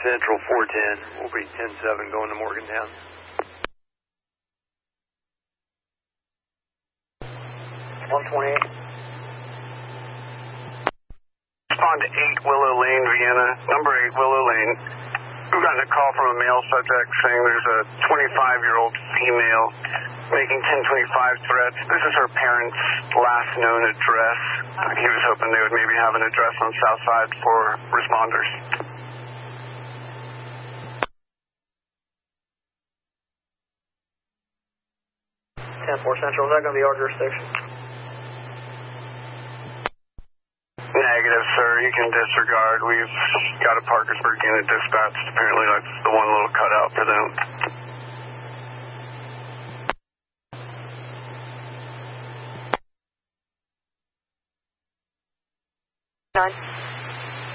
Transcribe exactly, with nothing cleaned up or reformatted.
Central four ten. We'll be ten seven going to Morgantown. one twenty-eight. Respond to eight Willow Lane, Vienna. Number eight Willow Lane. We've gotten a call from a male subject saying there's a twenty-five-year-old female making ten twenty-five threats. This is her parents' last known address. Uh, he was hoping they would maybe have an address on South Side for responders. ten four Central, is that going to be our jurisdiction? Negative, sir. You can disregard. We've got a Parkersburg unit dispatched. Apparently that's the one little cutout for them. Nine.